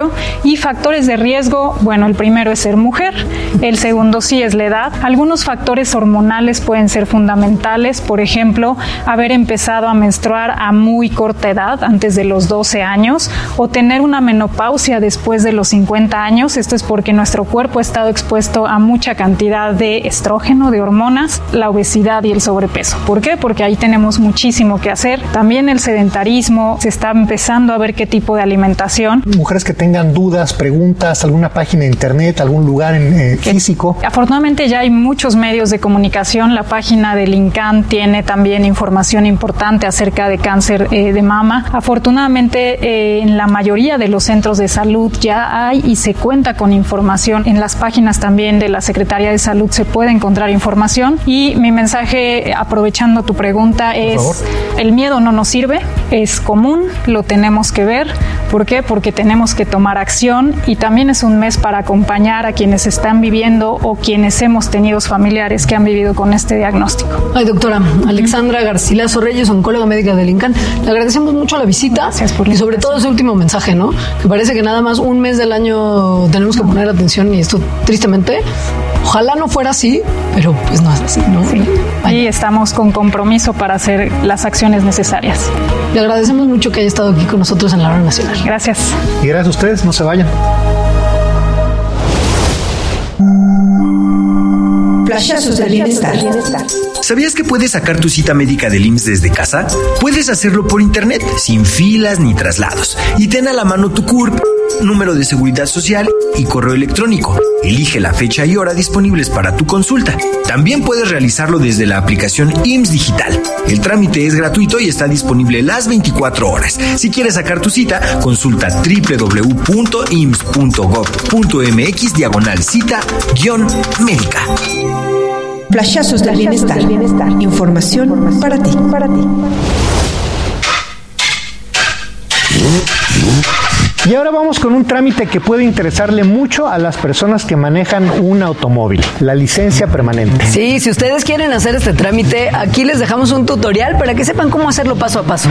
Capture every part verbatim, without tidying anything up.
Y factores de riesgo, bueno, el primero es ser mujer, el segundo sí es la edad. Algunos factores hormonales pueden ser fundamentales, por ejemplo, haber empezado a menstruar a muy corta edad, antes de los doce años, o tener una menopausia después de los cincuenta años. Esto es porque nuestro cuerpo ha estado expuesto a mucha cantidad de estrógeno, de hormonas, la obesidad y el sobrepeso. ¿Por qué? Porque ahí tenemos muchísimo que hacer. También el sedentarismo, se está empezando a ver qué tipo de alimentación. Mujeres que tengan dudas, preguntas, alguna página de internet, algún lugar en, eh, físico. Afortunadamente ya hay muchos medios de comunicación. La página del INCAN tiene también información importante acerca de cáncer eh, de mama. Afortunadamente eh, en la mayoría de los centros de salud ya hay y se cuenta con información. En las páginas también de la Secretaría de Salud se puede encontrar información. Y mi mensaje, aprovechando tu pregunta, es: el miedo no nos sirve, es común, lo tenemos que ver. ¿Por qué? Porque tenemos que tomar acción, y también es un mes para acompañar a quienes están viviendo o quienes hemos tenido familiares que han vivido con este diagnóstico. Ay, doctora Alexandra Garcilaso Reyes, oncóloga médica del INCAN, le agradecemos mucho la visita. Gracias por la y sobre todo ese último mensaje, ¿no? Que parece que nada más un mes del año tenemos que poner atención, y esto tristemente, ojalá no fuera así, pero pues no es así, ¿no? Sí. Ahí estamos con compromiso para hacer las acciones necesarias. Le agradecemos mucho que haya estado aquí con nosotros en la Hora Nacional. Gracias. Y gracias a ustedes, no se vayan. Flashazos del bienestar. ¿Sabías que puedes sacar tu cita médica del I M S S desde casa? Puedes hacerlo por internet, sin filas ni traslados. Y ten a la mano tu C U R P, número de seguridad social y correo electrónico. Elige la fecha y hora disponibles para tu consulta. También puedes realizarlo desde la aplicación I M S S Digital. El trámite es gratuito y está disponible las veinticuatro horas. Si quieres sacar tu cita, consulta doble u doble u doble u punto i m s s punto gov punto m x diagonal cita guión médica. Flashazos del bienestar. Información para ti. Para ti. Y ahora vamos con un trámite que puede interesarle mucho a las personas que manejan un automóvil, la licencia permanente. Sí, si ustedes quieren hacer este trámite, aquí les dejamos un tutorial para que sepan cómo hacerlo paso a paso.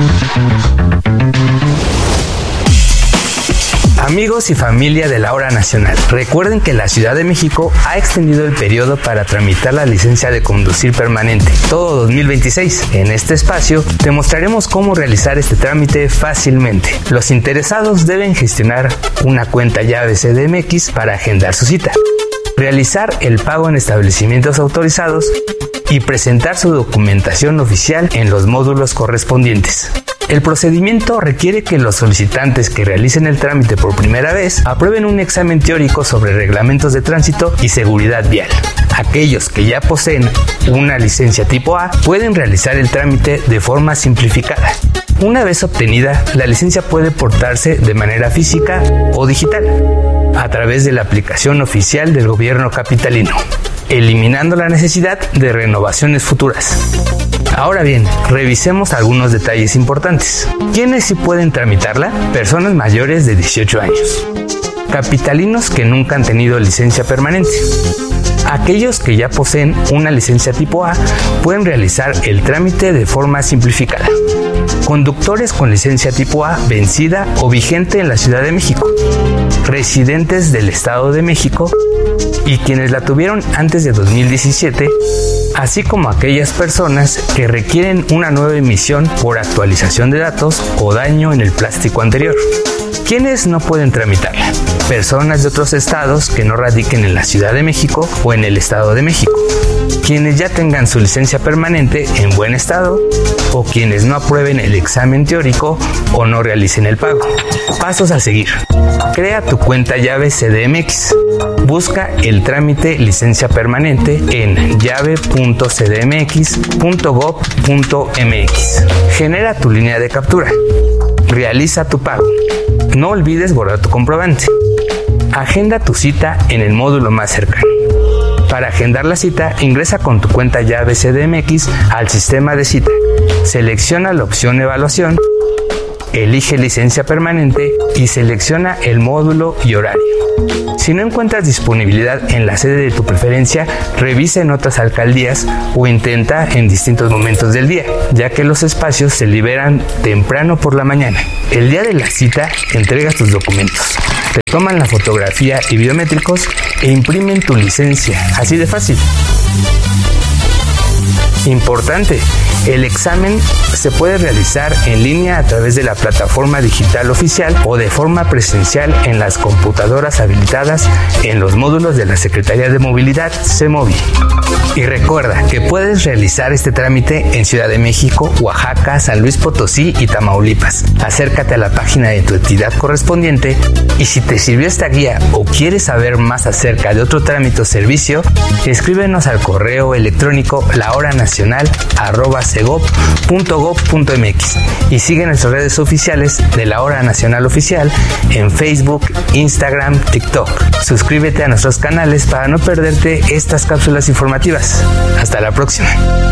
Amigos y familia de la Hora Nacional, recuerden que la Ciudad de México ha extendido el periodo para tramitar la licencia de conducir permanente, todo dos mil veintiséis. En este espacio te mostraremos cómo realizar este trámite fácilmente. Los interesados deben gestionar una cuenta llave C D M X para agendar su cita, realizar el pago en establecimientos autorizados y presentar su documentación oficial en los módulos correspondientes. El procedimiento requiere que los solicitantes que realicen el trámite por primera vez aprueben un examen teórico sobre reglamentos de tránsito y seguridad vial. Aquellos que ya poseen una licencia tipo A pueden realizar el trámite de forma simplificada. Una vez obtenida, la licencia puede portarse de manera física o digital a través de la aplicación oficial del gobierno capitalino, eliminando la necesidad de renovaciones futuras. Ahora bien, revisemos algunos detalles importantes. ¿Quiénes sí pueden tramitarla? Personas mayores de dieciocho años. Capitalinos que nunca han tenido licencia permanente. Aquellos que ya poseen una licencia tipo A pueden realizar el trámite de forma simplificada. Conductores con licencia tipo A vencida o vigente en la Ciudad de México. Residentes del Estado de México y quienes la tuvieron antes de dos mil diecisiete, así como aquellas personas que requieren una nueva emisión por actualización de datos o daño en el plástico anterior. ¿Quiénes no pueden tramitarla? Personas de otros estados que no radiquen en la Ciudad de México o en el Estado de México. Quienes ya tengan su licencia permanente en buen estado o quienes no aprueben el examen teórico o no realicen el pago. Pasos a seguir. Crea tu cuenta llave C D M X. Busca el trámite licencia permanente en llave punto c d m x punto gov punto m x. Genera tu línea de captura. Realiza tu pago. No olvides guardar tu comprobante. Agenda tu cita en el módulo más cercano. Para agendar la cita, ingresa con tu cuenta llave C D M X al sistema de cita. Selecciona la opción Evaluación elige licencia permanente y selecciona el módulo y horario. Si no encuentras disponibilidad en la sede de tu preferencia, revisa en otras alcaldías o intenta en distintos momentos del día, ya que los espacios se liberan temprano por la mañana. El día de la cita, entregas tus documentos. Te toman la fotografía y biométricos e imprimen tu licencia. Así de fácil. Importante, el examen se puede realizar en línea a través de la plataforma digital oficial o de forma presencial en las computadoras habilitadas en los módulos de la Secretaría de Movilidad, CEMOVI. Y recuerda que puedes realizar este trámite en Ciudad de México, Oaxaca, San Luis Potosí y Tamaulipas. Acércate a la página de tu entidad correspondiente y si te sirvió esta guía o quieres saber más acerca de otro trámite o servicio, escríbenos al correo electrónico lahoranacional arroba segov punto gov punto mx y sigue nuestras redes oficiales de La Hora Nacional Oficial en Facebook, Instagram, TikTok. Suscríbete a nuestros canales para no perderte estas cápsulas informativas. Hasta la próxima.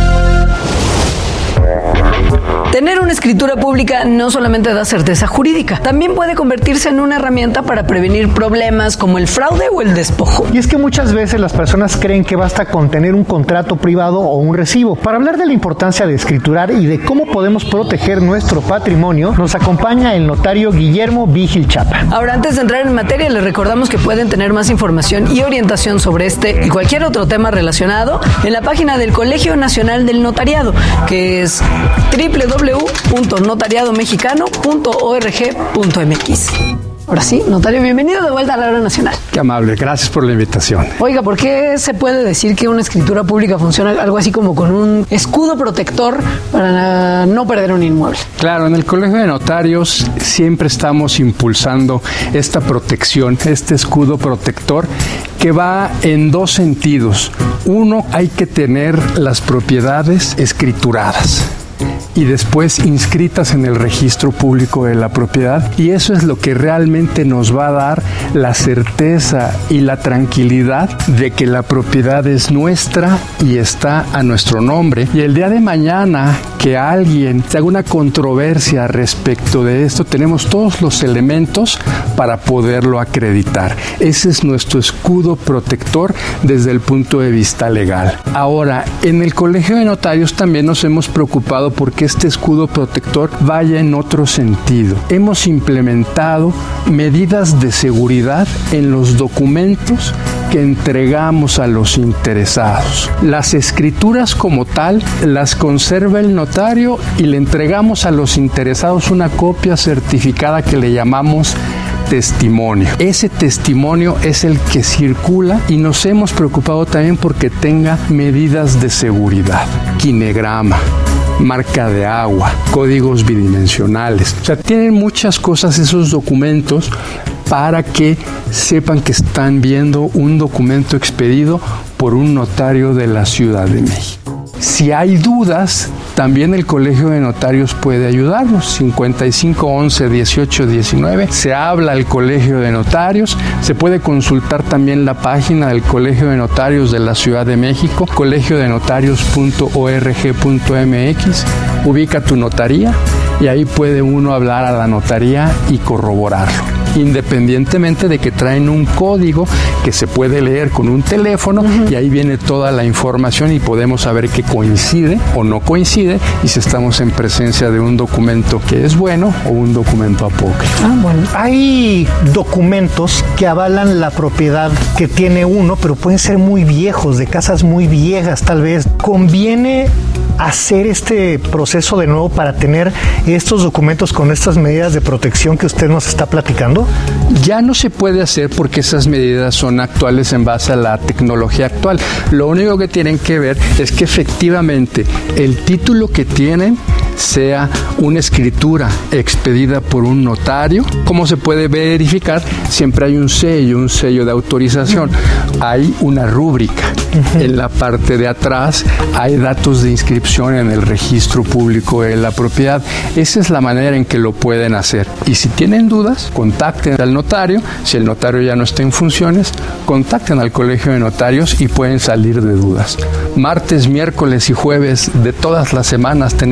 Tener una escritura pública no solamente da certeza jurídica, también puede convertirse en una herramienta para prevenir problemas como el fraude o el despojo. Y es que muchas veces las personas creen que basta con tener un contrato privado o un recibo. Para hablar de la importancia de escriturar y de cómo podemos proteger nuestro patrimonio, nos acompaña el notario Guillermo Vigil Chapa. Ahora, antes de entrar en materia, les recordamos que pueden tener más información y orientación sobre este y cualquier otro tema relacionado en la página del Colegio Nacional del Notariado, que es doble u doble u doble u punto notariado mexicano punto org punto mx. Ahora sí, notario, bienvenido de vuelta a La Hora Nacional. Qué amable, gracias por la invitación. Oiga, ¿por qué se puede decir que una escritura pública funciona algo así como con un escudo protector para no perder un inmueble? Claro, en el Colegio de Notarios siempre estamos impulsando esta protección, este escudo protector que va en dos sentidos. Uno, hay que tener las propiedades escrituradas y después inscritas en el registro público de la propiedad, y eso es lo que realmente nos va a dar la certeza y la tranquilidad de que la propiedad es nuestra y está a nuestro nombre, y el día de mañana que alguien haga una controversia respecto de esto, tenemos todos los elementos para poderlo acreditar. Ese es nuestro escudo protector desde el punto de vista legal. Ahora, en el Colegio de Notarios también nos hemos preocupado porque este escudo protector vaya en otro sentido. Hemos implementado medidas de seguridad en los documentos que entregamos a los interesados. Las escrituras como tal las conserva el notario y le entregamos a los interesados una copia certificada que le llamamos testimonio. Ese testimonio es el que circula y nos hemos preocupado también porque tenga medidas de seguridad, quinegrama, marca de agua, códigos bidimensionales. O sea, tienen muchas cosas esos documentos para que sepan que están viendo un documento expedido por un notario de la Ciudad de México. Si hay dudas, también el Colegio de Notarios puede ayudarnos. cincuenta y cinco once dieciocho diecinueve. Se habla al Colegio de Notarios. Se puede consultar también la página del Colegio de Notarios de la Ciudad de México, colegio de notarios punto org punto mx. Ubica tu notaría y ahí puede uno hablar a la notaría y corroborarlo, independientemente de que traen un código que se puede leer con un teléfono, uh-huh. y ahí viene toda la información y podemos saber que coincide o no coincide y si estamos en presencia de un documento que es bueno o un documento apócrifo. Ah, bueno. Hay documentos que avalan la propiedad que tiene uno, pero pueden ser muy viejos, de casas muy viejas tal vez. ¿Conviene hacer este proceso de nuevo para tener estos documentos con estas medidas de protección que usted nos está platicando? Ya no se puede hacer porque esas medidas son actuales en base a la tecnología actual. Lo único que tienen que ver es que efectivamente el título que tienen sea una escritura expedida por un notario. ¿Cómo se puede verificar? Siempre hay un sello, un sello de autorización. Hay una rúbrica. Uh-huh. En la parte de atrás hay datos de inscripción en el registro público de la propiedad. Esa es la manera en que lo pueden hacer. Y si tienen dudas, contacten al notario. Si el notario ya no está en funciones, contacten al Colegio de Notarios y pueden salir de dudas. Martes, miércoles y jueves de todas las semanas tenemos consultas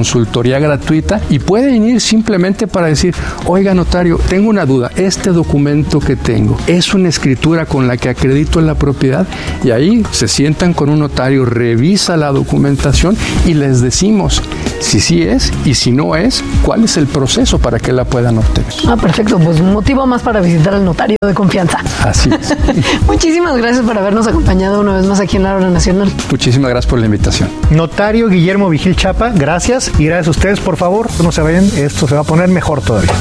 consultoría gratuita y pueden ir simplemente para decir, oiga notario, tengo una duda, este documento que tengo, ¿es una escritura con la que acredito la propiedad? Y ahí se sientan con un notario, revisa la documentación y les decimos si sí es y si no es, cuál es el proceso para que la puedan obtener. Ah, perfecto, pues un motivo más para visitar al notario de confianza. Así es. Muchísimas gracias por habernos acompañado una vez más aquí en La Hora Nacional. Muchísimas gracias por la invitación. Notario Guillermo Vigil Chapa, gracias, y gracias a ustedes, por favor, no se vayan, esto se va a poner mejor todavía.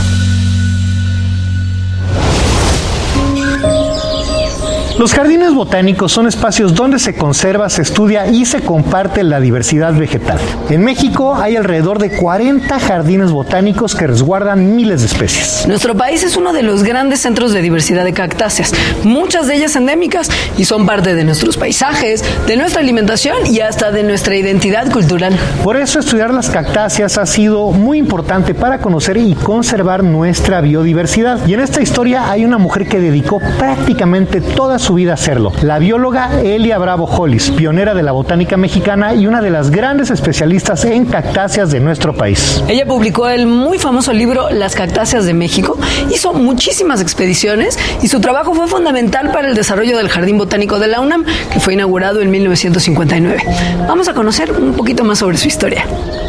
Los jardines botánicos son espacios donde se conserva, se estudia y se comparte la diversidad vegetal. En México hay alrededor de cuarenta jardines botánicos que resguardan miles de especies. Nuestro país es uno de los grandes centros de diversidad de cactáceas, muchas de ellas endémicas, y son parte de nuestros paisajes, de nuestra alimentación y hasta de nuestra identidad cultural. Por eso estudiar las cactáceas ha sido muy importante para conocer y conservar nuestra biodiversidad. Y en esta historia hay una mujer que dedicó prácticamente toda su vida a hacerlo. La bióloga Elia Bravo Hollis, pionera de la botánica mexicana y una de las grandes especialistas en cactáceas de nuestro país. Ella publicó el muy famoso libro Las cactáceas de México, hizo muchísimas expediciones y su trabajo fue fundamental para el desarrollo del Jardín Botánico de la UNAM, que fue inaugurado en mil novecientos cincuenta y nueve. Vamos a conocer un poquito más sobre su historia.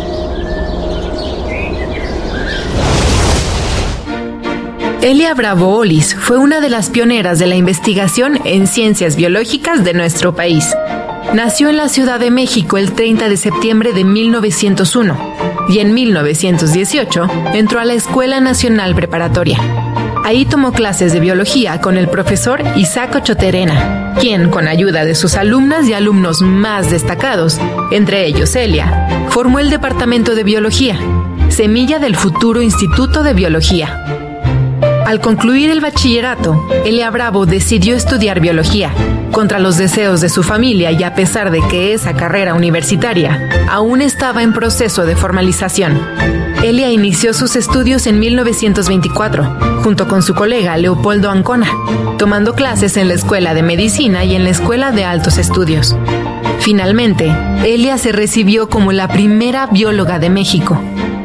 Elia Bravo Hollis fue una de las pioneras de la investigación en ciencias biológicas de nuestro país. Nació en la Ciudad de México el treinta de septiembre de mil novecientos uno y en mil novecientos dieciocho entró a la Escuela Nacional Preparatoria. Ahí tomó clases de biología con el profesor Isaac Ochoterena, quien, con ayuda de sus alumnas y alumnos más destacados, entre ellos Elia, formó el Departamento de Biología, semilla del futuro Instituto de Biología. Al concluir el bachillerato, Elia Bravo decidió estudiar biología, contra los deseos de su familia y a pesar de que esa carrera universitaria aún estaba en proceso de formalización. Elia inició sus estudios en mil novecientos veinticuatro, junto con su colega Leopoldo Ancona, tomando clases en la Escuela de Medicina y en la Escuela de Altos Estudios. Finalmente, Elia se recibió como la primera bióloga de México.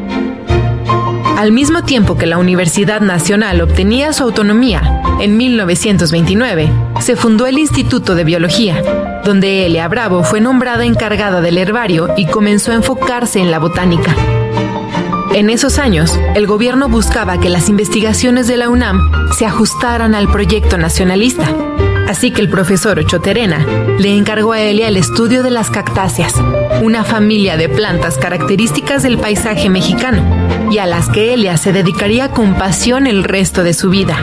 Al mismo tiempo que la Universidad Nacional obtenía su autonomía, en mil novecientos veintinueve, se fundó el Instituto de Biología, donde Elia Bravo fue nombrada encargada del herbario y comenzó a enfocarse en la botánica. En esos años, el gobierno buscaba que las investigaciones de la UNAM se ajustaran al proyecto nacionalista, así que el profesor Ochoterena le encargó a Elia el estudio de las cactáceas, una familia de plantas características del paisaje mexicano, y a las que Elia se dedicaría con pasión el resto de su vida.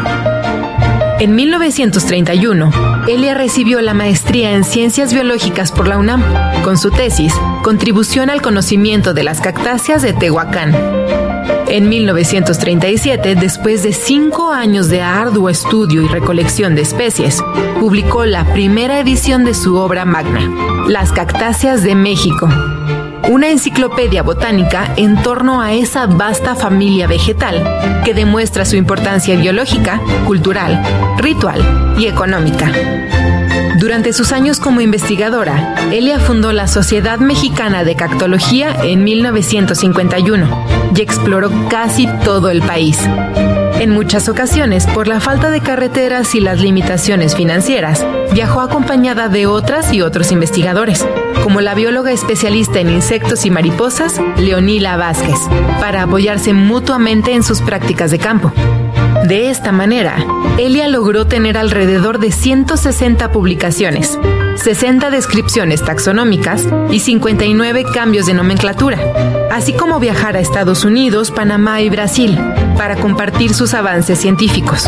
En mil novecientos treinta y uno, Elia recibió la maestría en Ciencias Biológicas por la UNAM, con su tesis Contribución al conocimiento de las cactáceas de Tehuacán. En mil novecientos treinta y siete, después de cinco años de arduo estudio y recolección de especies, publicó la primera edición de su obra magna, Las cactáceas de México, una enciclopedia botánica en torno a esa vasta familia vegetal que demuestra su importancia biológica, cultural, ritual y económica. Durante sus años como investigadora, Elia fundó la Sociedad Mexicana de Cactología en mil novecientos cincuenta y uno y exploró casi todo el país. En muchas ocasiones, por la falta de carreteras y las limitaciones financieras, viajó acompañada de otras y otros investigadores, como la bióloga especialista en insectos y mariposas, Leonila Vázquez, para apoyarse mutuamente en sus prácticas de campo. De esta manera, Elia logró tener alrededor de ciento sesenta publicaciones, sesenta descripciones taxonómicas y cincuenta y nueve cambios de nomenclatura, así como viajar a Estados Unidos, Panamá y Brasil para compartir sus avances científicos.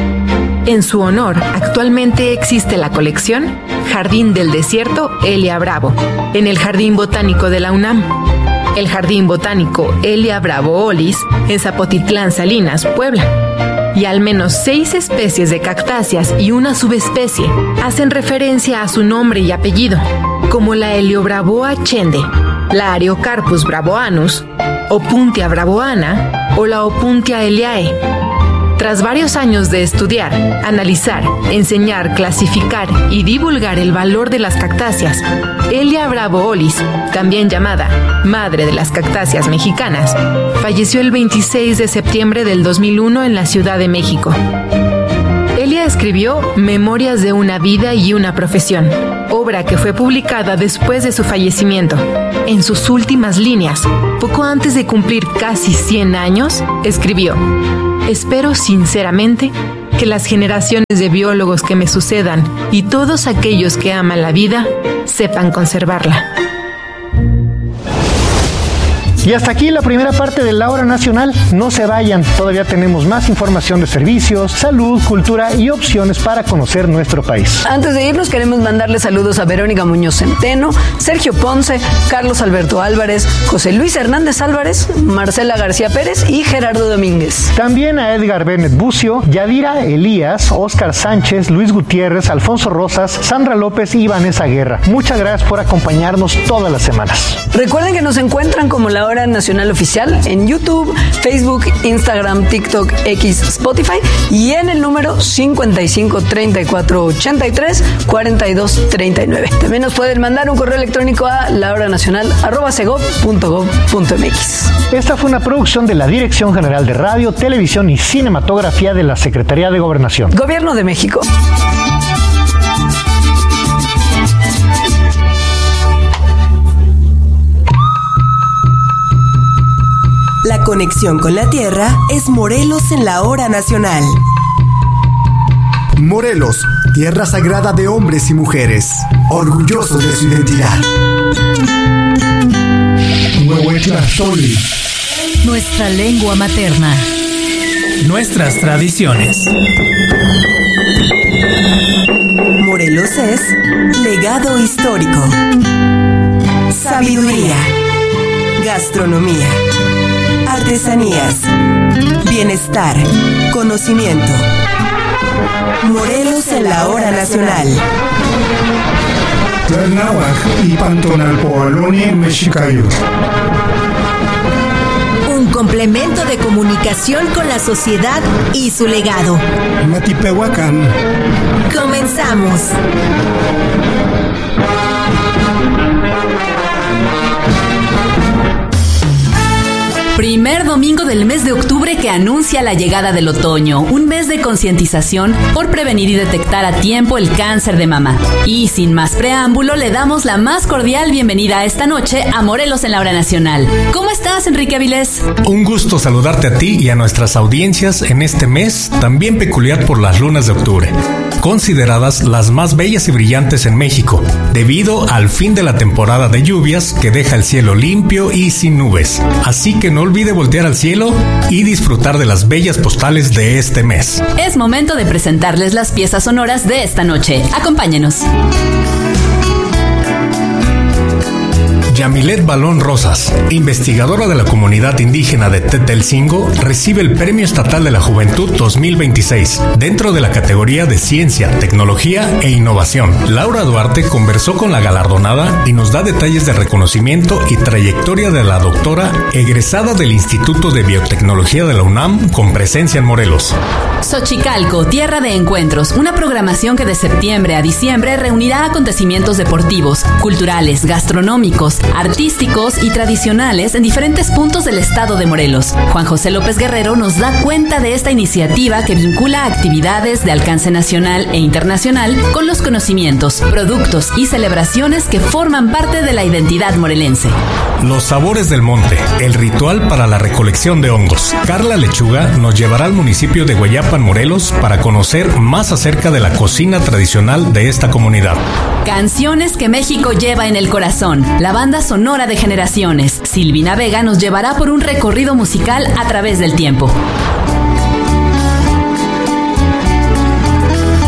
En su honor, actualmente existe la colección Jardín del Desierto Elia Bravo, en el Jardín Botánico de la UNAM. El Jardín Botánico Elia Bravo Hollis, en Zapotitlán, Salinas, Puebla. Y al menos seis especies de cactáceas y una subespecie hacen referencia a su nombre y apellido, como la Heliobraboa chende, la Ariocarpus bravoanus, Opuntia bravoana o la Opuntia eliae. Tras varios años de estudiar, analizar, enseñar, clasificar y divulgar el valor de las cactáceas, Elia Bravo Olis, también llamada Madre de las Cactáceas Mexicanas, falleció el veintiséis de septiembre del dos mil uno en la Ciudad de México. Elia escribió Memorias de una vida y una profesión, obra que fue publicada después de su fallecimiento. En sus últimas líneas, poco antes de cumplir casi cien años, escribió: espero sinceramente que las generaciones de biólogos que me sucedan y todos aquellos que aman la vida sepan conservarla. Y hasta aquí la primera parte de La Hora Nacional. No se vayan, todavía tenemos más información de servicios, salud, cultura y opciones para conocer nuestro país. Antes de irnos, queremos mandarle saludos a Verónica Muñoz Centeno, Sergio Ponce, Carlos Alberto Álvarez, José Luis Hernández Álvarez, Marcela García Pérez y Gerardo Domínguez. También a Edgar Bennett Bucio, Yadira Elías, Óscar Sánchez, Luis Gutiérrez, Alfonso Rosas, Sandra López y Vanessa Guerra. Muchas gracias por acompañarnos todas las semanas. Recuerden que nos encuentran como La Hora Nacional Oficial en YouTube, Facebook, Instagram, TikTok, X, Spotify y en el número cincuenta y cinco, treinta y cuatro, ochenta y tres, cuarenta y dos, treinta y nueve. También nos pueden mandar un correo electrónico a lahoranacional arroba segov punto gov punto mx. Esta fue una producción de la Dirección General de Radio, Televisión y Cinematografía de la Secretaría de Gobernación. Gobierno de México. La conexión con la tierra es Morelos en la Hora Nacional. Morelos, tierra sagrada de hombres y mujeres, orgullosos de su identidad. Huehuetlactoli, nuestra lengua materna. Nuestras tradiciones. Morelos es legado histórico, sabiduría, gastronomía, artesanías, bienestar, conocimiento. Morelos en la Hora Nacional. Tlalnáhuac y Pantonalpoaloni Mexicayo. Un complemento de comunicación con la sociedad y su legado. Matipehuacán. Comenzamos. Primer domingo del mes de octubre que anuncia la llegada del otoño, un mes de concientización por prevenir y detectar a tiempo el cáncer de mama. Y sin más preámbulo, le damos la más cordial bienvenida esta noche a Morelos en la Hora Nacional. ¿Cómo estás, Enrique Avilés? Un gusto saludarte a ti y a nuestras audiencias en este mes también peculiar por las lunas de octubre, consideradas las más bellas y brillantes en México, debido al fin de la temporada de lluvias que deja el cielo limpio y sin nubes. Así que no olvide voltear al cielo y disfrutar de las bellas postales de este mes. Es momento de presentarles las piezas sonoras de esta noche. Acompáñenos. Yamilet Balón Rosas, investigadora de la comunidad indígena de Tetelcingo, recibe el Premio Estatal de la Juventud dos mil veintiséis, dentro de la categoría de Ciencia, Tecnología e Innovación. Laura Duarte conversó con la galardonada y nos da detalles del reconocimiento y trayectoria de la doctora egresada del Instituto de Biotecnología de la UNAM con presencia en Morelos. Xochicalco, tierra de encuentros, una programación que de septiembre a diciembre reunirá acontecimientos deportivos, culturales, gastronómicos, artísticos y tradicionales en diferentes puntos del estado de Morelos. Juan José López Guerrero nos da cuenta de esta iniciativa que vincula actividades de alcance nacional e internacional con los conocimientos, productos y celebraciones que forman parte de la identidad morelense. Los sabores del monte, el ritual para la recolección de hongos. Carla Lechuga nos llevará al municipio de Hueyapan, Morelos, para conocer más acerca de la cocina tradicional de esta comunidad. Canciones que México lleva en el corazón. La banda sonora de generaciones. Silvina Vega nos llevará por un recorrido musical a través del tiempo.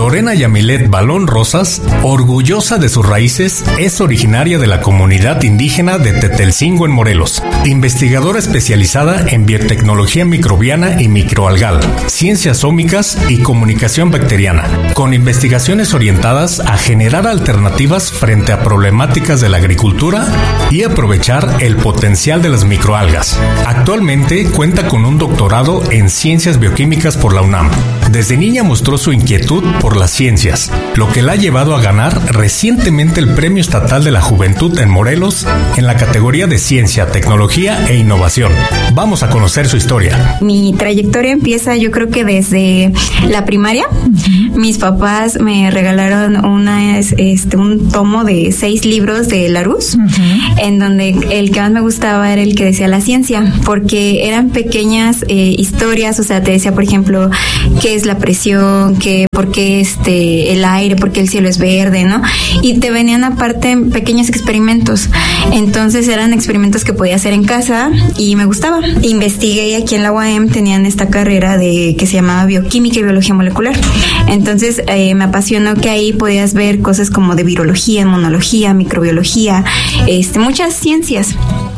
Lorena Yamilet Balón Rosas, orgullosa de sus raíces, es originaria de la comunidad indígena de Tetelcingo en Morelos, investigadora especializada en biotecnología microbiana y microalgal, ciencias ómicas y comunicación bacteriana, con investigaciones orientadas a generar alternativas frente a problemáticas de la agricultura y aprovechar el potencial de las microalgas. Actualmente cuenta con un doctorado en ciencias bioquímicas por la UNAM. Desde niña mostró su inquietud por las ciencias, lo que la ha llevado a ganar recientemente el Premio Estatal de la Juventud en Morelos en la categoría de Ciencia, Tecnología e Innovación. Vamos a conocer su historia. Mi trayectoria empieza, yo creo que desde la primaria. Uh-huh. Mis papás me regalaron una, este, un tomo de seis libros de Larousse, uh-huh. en donde el que más me gustaba era el que decía la ciencia, porque eran pequeñas eh, historias, o sea, te decía, por ejemplo, qué es la presión, qué, por qué este, el aire, por qué el cielo es verde, ¿no? Y te venían aparte pequeños experimentos. Entonces eran experimentos que podía hacer en casa y me gustaba. Investigué aquí en la U A M, tenían esta carrera de que se llamaba bioquímica y biología molecular. Entonces eh, me apasionó que ahí podías ver cosas como de virología, inmunología, microbiología, este, muchas ciencias.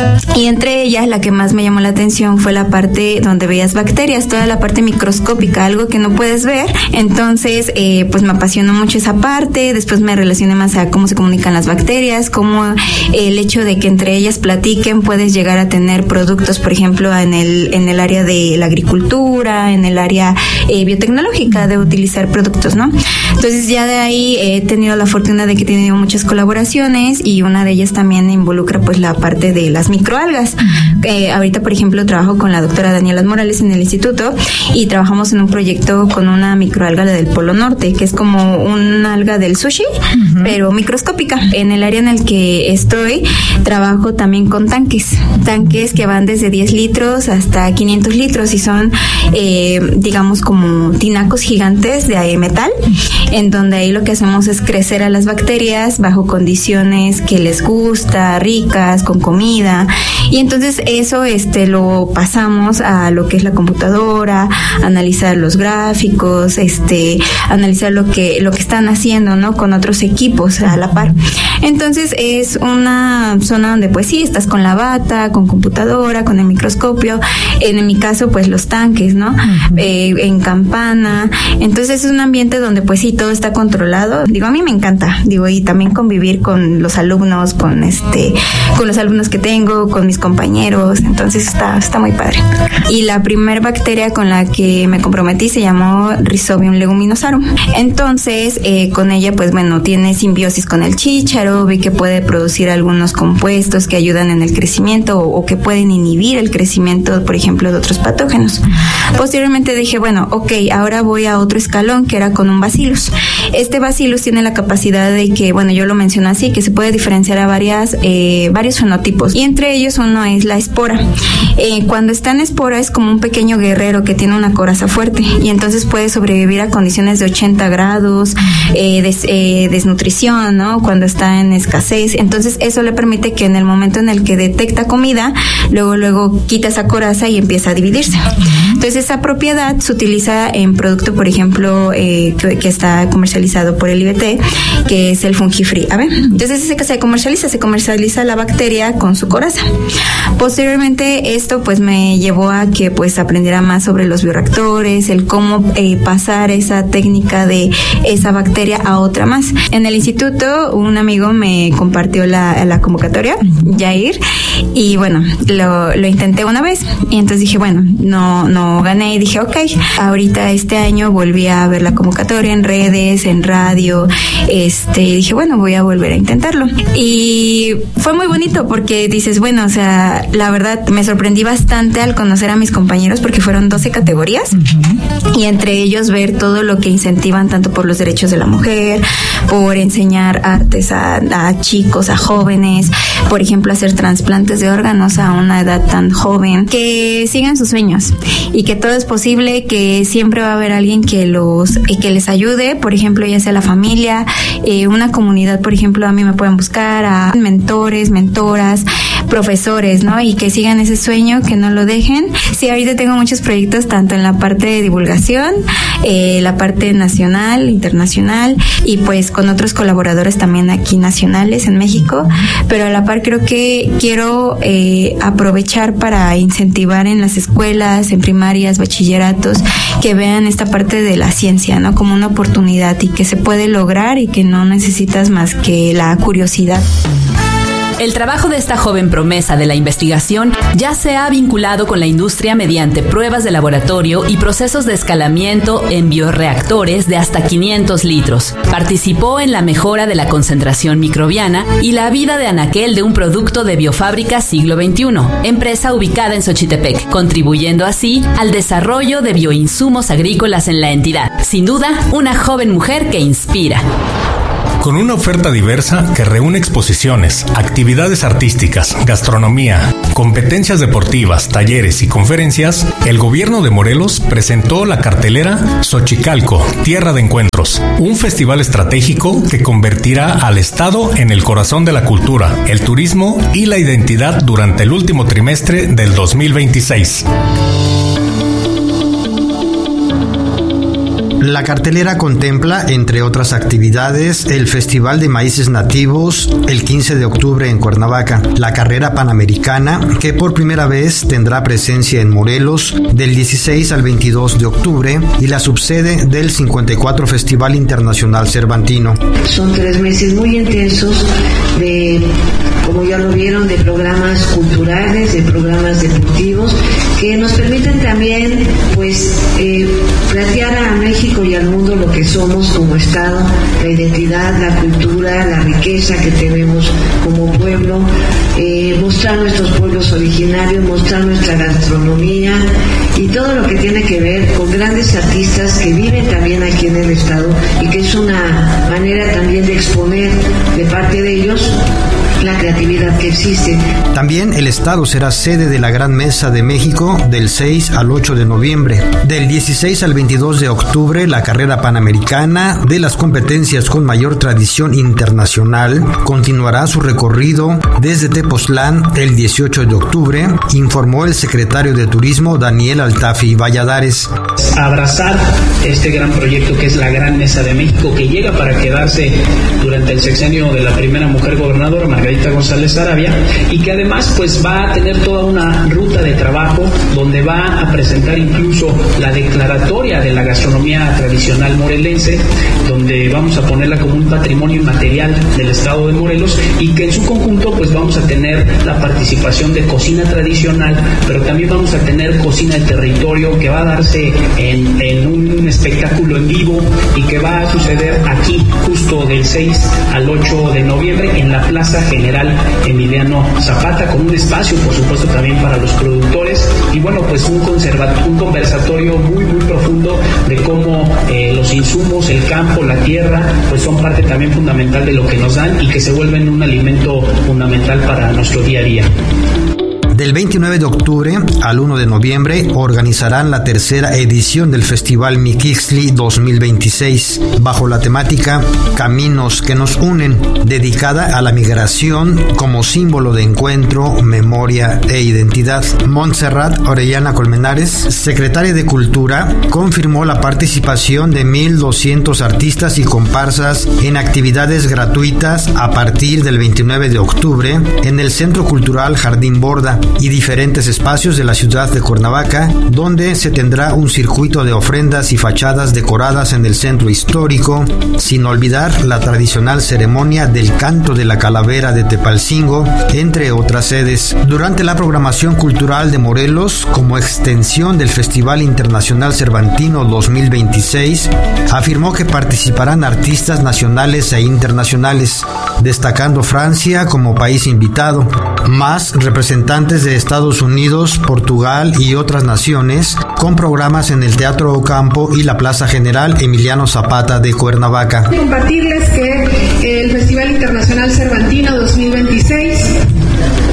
Y entre ellas la que más me llamó la atención fue la parte donde veías bacterias, toda la parte microscópica, algo que no puedes ver. Entonces eh, pues me apasionó mucho esa parte. Después me relacioné más a cómo se comunican las bacterias, cómo el hecho de que entre ellas platiquen puedes llegar a tener productos, por ejemplo, en el en el área de la agricultura, en el área eh, biotecnológica, de utilizar productos, ¿no? Entonces ya de ahí he tenido la fortuna de que he tenido muchas colaboraciones y una de ellas también involucra pues la parte de las microalgas. Eh, ahorita, por ejemplo, trabajo con la doctora Daniela Morales en el instituto y trabajamos en un proyecto con una microalga del Polo Norte, que es como un alga del sushi, uh-huh. pero microscópica. En el área en el que estoy, trabajo también con tanques, tanques que van desde diez litros hasta quinientos litros y son, eh, digamos, como tinacos gigantes de metal, en donde ahí lo que hacemos es crecer a las bacterias bajo condiciones que les gusta, ricas, con comida, y entonces eso este lo pasamos a lo que es la computadora, analizar los gráficos, este analizar lo que lo que están haciendo, ¿no? Con otros equipos a la par. Entonces es una zona donde pues sí, estás con la bata, con computadora, con el microscopio, en mi caso pues los tanques, ¿no? Uh-huh. Eh, en campana. Entonces es un ambiente donde pues sí, todo está controlado. Digo, a mí me encanta, digo, y también convivir con los alumnos, con este, con los alumnos que tengo, con mis compañeros, entonces está, está muy padre. Y la primer bacteria con la que me comprometí se llamó Rhizobium leguminosarum. Entonces, eh, con ella, pues bueno, tiene simbiosis con el chícharo, vi que puede producir algunos compuestos que ayudan en el crecimiento o, o que pueden inhibir el crecimiento, por ejemplo, de otros patógenos. Posteriormente dije, bueno, ok, ahora voy a otro escalón que era con un bacillus. Este bacillus tiene la capacidad de que, bueno, yo lo menciono así, que se puede diferenciar a varias, eh, varios fenotipos, y entre ellos uno es la espora. Eh, cuando está en espora es como un pequeño guerrero que tiene una coraza fuerte y entonces puede sobrevivir a condiciones de ochenta grados, eh, des, eh, desnutrición, ¿no? Cuando está en escasez. Entonces eso le permite que en el momento en el que detecta comida, luego luego quita esa coraza y empieza a dividirse. Entonces esa propiedad se utiliza en producto, por ejemplo, eh, que, que está comercializado por el I B T, que es el Fungifree. A ver, entonces ese que se comercializa, se comercializa la bacteria con su coraza. Posteriormente esto pues me llevó a que pues aprendiera más sobre los bioreactores, el cómo eh, pasar esa técnica de esa bacteria a otra más. En el instituto un amigo me compartió la, la convocatoria, Jair, y bueno, lo, lo intenté una vez y entonces dije, bueno, no, no gané y dije, ok, ahorita este año volví a ver la convocatoria en redes, en radio, este, y dije, bueno, voy a volver a intentarlo. Y fue muy bonito porque dices, bueno, o sea, la verdad me sorprendí bastante al conocer a mis compañeros porque fueron doce categorías uh-huh. y entre ellos ver todo lo que incentivan tanto por los derechos de la mujer, por enseñar artes a, a chicos, a jóvenes, por ejemplo, hacer trasplantes de órganos a una edad tan joven, que sigan sus sueños y que todo es posible, que siempre va a haber alguien que los eh, que les ayude, por ejemplo, ya sea la familia, eh, una comunidad, por ejemplo, a mí me pueden buscar a mentores, mentoras, profesores, ¿no? Y que sigan ese sueño, que no lo dejen. Sí, ahorita tengo muchos proyectos, tanto en la parte de divulgación, eh, la parte nacional, internacional, y pues con otros colaboradores también aquí nacionales en México, pero a la par creo que quiero eh, aprovechar para incentivar en las escuelas, en primarias, bachilleratos, que vean esta parte de la ciencia, ¿no? Como una oportunidad y que se puede lograr y que no necesitas más que la curiosidad. El trabajo de esta joven promesa de la investigación ya se ha vinculado con la industria mediante pruebas de laboratorio y procesos de escalamiento en bioreactores de hasta quinientos litros. Participó en la mejora de la concentración microbiana y la vida de anaquel de un producto de Biofábrica Siglo veintiuno, empresa ubicada en Xochitepec, contribuyendo así al desarrollo de bioinsumos agrícolas en la entidad. Sin duda, una joven mujer que inspira. Con una oferta diversa que reúne exposiciones, actividades artísticas, gastronomía, competencias deportivas, talleres y conferencias, el gobierno de Morelos presentó la cartelera Xochicalco, Tierra de Encuentros, un festival estratégico que convertirá al estado en el corazón de la cultura, el turismo y la identidad durante el último trimestre del dos mil veintiséis. La cartelera contempla, entre otras actividades, el Festival de Maíces Nativos el quince de octubre en Cuernavaca, la Carrera Panamericana, que por primera vez tendrá presencia en Morelos del dieciséis al veintidós de octubre, y la subsede del cincuenta y cuatro Festival Internacional Cervantino. Son tres meses muy intensos de, como ya lo vieron, de programas culturales, de programas deportivos, que nos permiten también, pues, eh, plantear a México y al mundo lo que somos como Estado, la identidad, la cultura, la riqueza que tenemos como pueblo, eh, mostrar nuestros pueblos originarios, mostrar nuestra gastronomía y todo lo que tiene que ver con grandes artistas que viven también aquí en el Estado, y que es una manera también de exponer de parte de ellos la creatividad que existe. También el Estado será sede de la Gran Mesa de México del seis al ocho de noviembre. Del dieciséis al veintidós de octubre, la Carrera Panamericana, de las competencias con mayor tradición internacional, continuará su recorrido desde Tepoztlán el dieciocho de octubre, informó el secretario de Turismo Daniel Altafi Valladares. Abrazar este gran proyecto que es la Gran Mesa de México, que llega para quedarse durante el sexenio de la primera mujer gobernadora, Margarita González Arabia, y que además pues va a tener toda una ruta de trabajo donde va a presentar incluso la declaratoria de la gastronomía tradicional morelense, donde vamos a ponerla como un patrimonio inmaterial del estado de Morelos, y que en su conjunto pues vamos a tener la participación de cocina tradicional, pero también vamos a tener cocina de territorio, que va a darse en, en un espectáculo en vivo y que va a suceder aquí justo del seis al ocho de noviembre en la Plaza General Emiliano Zapata, con un espacio por supuesto también para los productores, y bueno, pues un, conserva- un conversatorio muy muy profundo de cómo eh, los insumos, el campo, la tierra, pues son parte también fundamental de lo que nos dan y que se vuelven un alimento fundamental para nuestro día a día. Del veintinueve de octubre al uno de noviembre organizarán la tercera edición del Festival Mixquihtli dos mil veintiséis, bajo la temática Caminos que nos unen, dedicada a la migración como símbolo de encuentro, memoria e identidad. Montserrat Orellana Colmenares, secretaria de Cultura, confirmó la participación de mil doscientos artistas y comparsas en actividades gratuitas a partir del veintinueve de octubre en el Centro Cultural Jardín Borda y diferentes espacios de la ciudad de Cuernavaca, donde se tendrá un circuito de ofrendas y fachadas decoradas en el centro histórico, sin olvidar la tradicional ceremonia del canto de la calavera de Tepalcingo, entre otras sedes. Durante la programación cultural de Morelos, como extensión del Festival Internacional Cervantino dos mil veintiséis, afirmó que participarán artistas nacionales e internacionales, destacando Francia como país invitado, más representantes de Estados Unidos, Portugal y otras naciones, con programas en el Teatro Ocampo y la Plaza General Emiliano Zapata de Cuernavaca. Compartirles que el Festival Internacional Cervantino dos mil veintiséis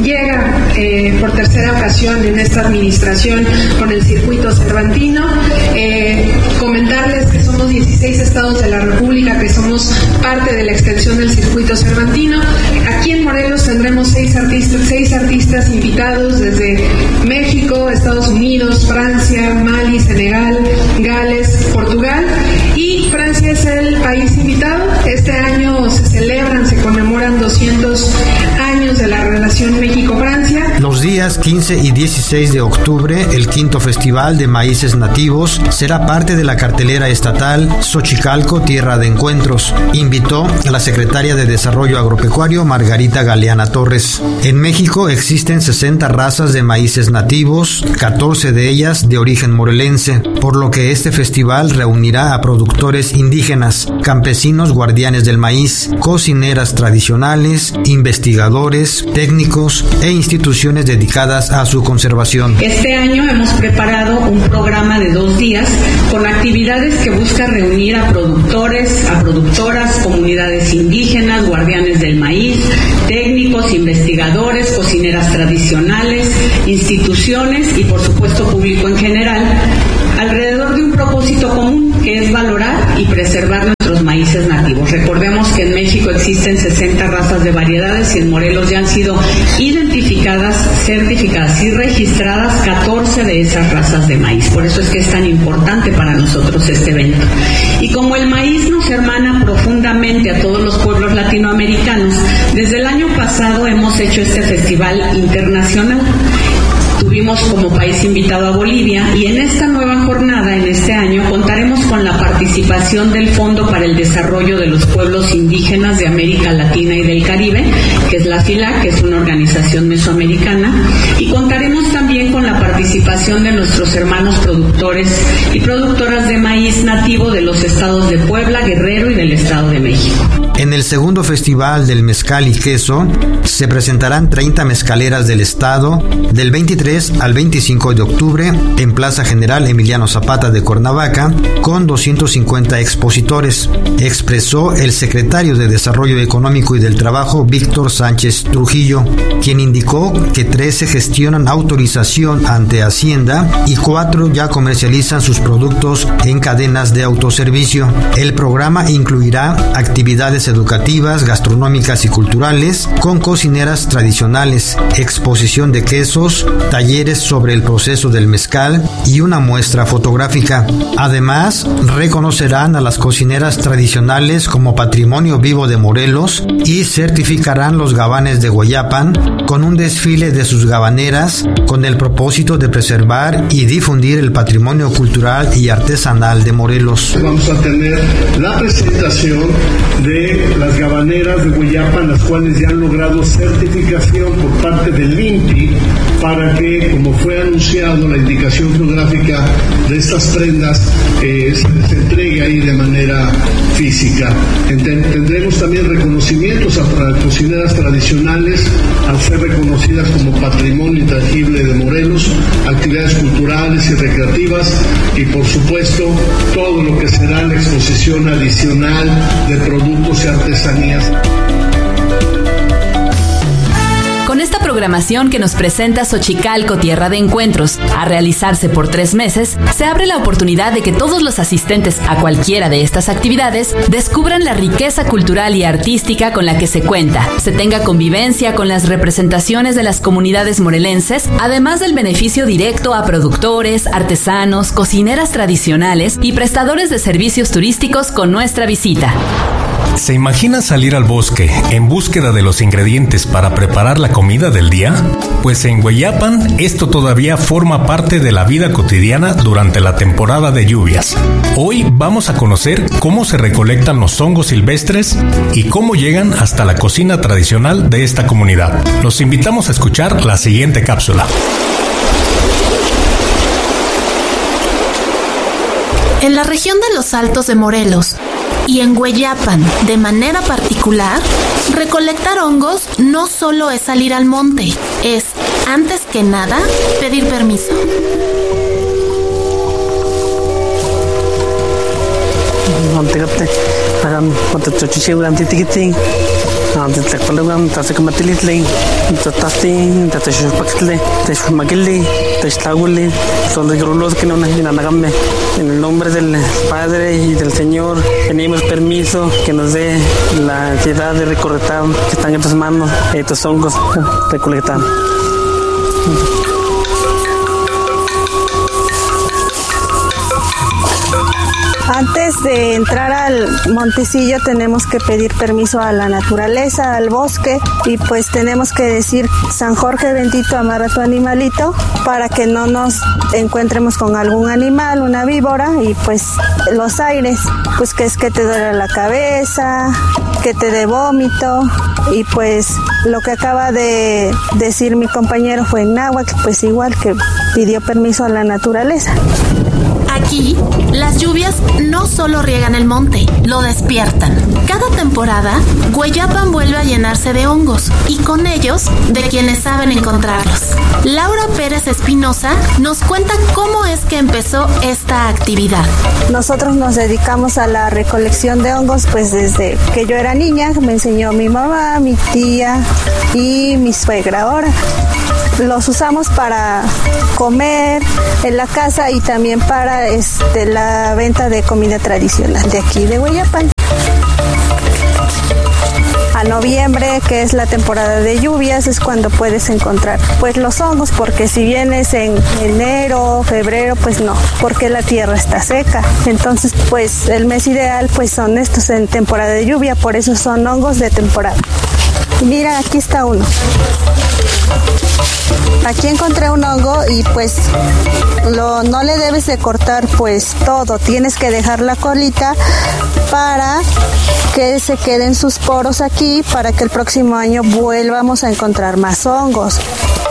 llega eh, por tercera ocasión en esta administración con el circuito cervantino. Eh, comentarles que somos dieciséis estados de la República que somos parte de la extensión del circuito cervantino. Aquí en Morelos tendremos seis artistas, seis artistas invitados desde México, Estados Unidos, Francia, Mali, Senegal, Gales, Portugal, y Francia es el país invitado. Este año se celebran, se conmemoran doscientos años de la relación México-Francia. Los días quince y dieciséis de octubre, el quinto Festival de Maíces Nativos será parte de la cartelera estatal Xochicalco, Tierra de Encuentros, invitó a la secretaria de Desarrollo Agropecuario Margarita Galeana Torres. En México existen sesenta razas de maíces nativos, catorce de ellas de origen morelense, por lo que este festival reunirá a productores indígenas, campesinos guardianes del maíz, cocineras tradicionales, investigadores, técnicos e instituciones dedicadas a su conservación. Este año hemos preparado un programa de dos días con actividades que busca reunir a productores, a productoras, comunidades indígenas, guardianes del maíz, técnicos, investigadores, cocineras tradicionales, instituciones y por supuesto público en general, alrededor de un propósito común que es valorar y preservar nuestros maíces nativos. Recordemos que en México existen sesenta razas de variedades y en Morelos ya han sido identificadas, certificadas y registradas catorce de esas razas de maíz. Por eso es que es tan importante para nosotros este evento. Y como el maíz nos hermana profundamente a todos los pueblos latinoamericanos, desde el año pasado hemos hecho este festival internacional. Tuvimos como país invitado a Bolivia y en esta nueva jornada, en este año, contaremos con la participación del Fondo para el Desarrollo de los Pueblos Indígenas de América Latina y del Caribe, que es la FILAC, que es una organización mesoamericana, y contaremos también con la participación de nuestros hermanos productores y productoras de maíz nativo de los estados de Puebla, Guerrero y del Estado de México. En el segundo Festival del Mezcal y Queso se presentarán treinta mezcaleras del estado del veintitrés al veinticinco de octubre en Plaza General Emiliano Zapata de Cuernavaca con doscientos cincuenta expositores, expresó el secretario de Desarrollo Económico y del Trabajo Víctor Sánchez Trujillo, quien indicó que trece gestionan autorización ante Hacienda y cuatro ya comercializan sus productos en cadenas de autoservicio. El programa incluirá actividades educativas, gastronómicas y culturales con cocineras tradicionales, exposición de quesos, talleres sobre el proceso del mezcal y una muestra fotográfica. Además, reconocerán a las cocineras tradicionales como patrimonio vivo de Morelos y certificarán los gabanes de Hueyapan con un desfile de sus gabaneras con el propósito de preservar y difundir el patrimonio cultural y artesanal de Morelos. Vamos a tener la presentación de las gabaneras de Hueyapan, las cuales ya han logrado certificación por parte del INPI para que, como fue anunciado, la indicación geográfica de estas prendas eh, se, se entregue ahí de manera física. Tendremos también reconocimientos a cocineras tradicionales al ser reconocidas como patrimonio intangible de Morelos, actividades culturales y recreativas y por supuesto todo lo que será la exposición adicional de productos y artesanías. Con esta programación que nos presenta Xochicalco, Tierra de Encuentros, a realizarse por tres meses, se abre la oportunidad de que todos los asistentes a cualquiera de estas actividades descubran la riqueza cultural y artística con la que se cuenta, se tenga convivencia con las representaciones de las comunidades morelenses, además del beneficio directo a productores, artesanos, cocineras tradicionales y prestadores de servicios turísticos con nuestra visita. ¿Se imagina salir al bosque en búsqueda de los ingredientes para preparar la comida del día? Pues en Hueyapan esto todavía forma parte de la vida cotidiana durante la temporada de lluvias. Hoy vamos a conocer cómo se recolectan los hongos silvestres y cómo llegan hasta la cocina tradicional de esta comunidad. Los invitamos a escuchar la siguiente cápsula. En la región de los Altos de Morelos y en Hueyapan, de manera particular, recolectar hongos no solo es salir al monte, es, antes que nada, pedir permiso. Tlacualehuan, Tlasecamatilitle, Tatasti, Tatexpacle, Texmaquili, Textaguli, son los que no nagame. En el nombre del Padre y del Señor, pedimos permiso que nos dé la ansiedad de recolectar que están en tus manos, estos hongos recolectados. Antes de entrar al montecillo tenemos que pedir permiso a la naturaleza, al bosque, y pues tenemos que decir: San Jorge bendito, amarra tu animalito, para que no nos encontremos con algún animal, una víbora. Y pues los aires, pues que es que te duele la cabeza, que te dé vómito. Y pues lo que acaba de decir mi compañero fue en náhuatl, pues igual, que pidió permiso a la naturaleza. Aquí, las lluvias no solo riegan el monte, lo despiertan. Cada temporada, Hueyapan vuelve a llenarse de hongos y con ellos de quienes saben encontrarlos. Laura Pérez Espinosa nos cuenta cómo es que empezó esta actividad. Nosotros nos dedicamos a la recolección de hongos pues desde que yo era niña. Me enseñó mi mamá, mi tía y mi suegra ahora. Los usamos para comer en la casa y también para este, la venta de comida tradicional de aquí de Hueyapan. A noviembre, que es la temporada de lluvias, es cuando puedes encontrar pues los hongos, porque si vienes en enero, febrero, pues no, porque la tierra está seca. Entonces, pues el mes ideal pues son estos en temporada de lluvia, por eso son hongos de temporada. Mira, aquí está uno. Aquí encontré un hongo y pues lo, no le debes de cortar pues todo, tienes que dejar la colita para que se queden sus poros aquí, para que el próximo año vuelvamos a encontrar más hongos.